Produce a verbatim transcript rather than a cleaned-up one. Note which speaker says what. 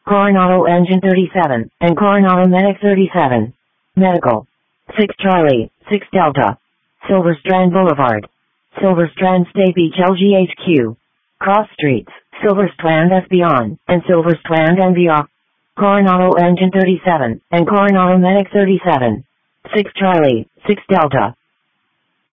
Speaker 1: Coronado Engine thirty-seven, and Coronado Medic thirty-seven. Medical. six Charlie, six Delta. Silver Strand Boulevard. Silver Strand State Beach L G H Q. Cross Streets, Silver Strand S Beyond, and Silver Strand N V R. Coronado Engine thirty-seven, and Coronado Medic thirty-seven. six Charlie, six Delta.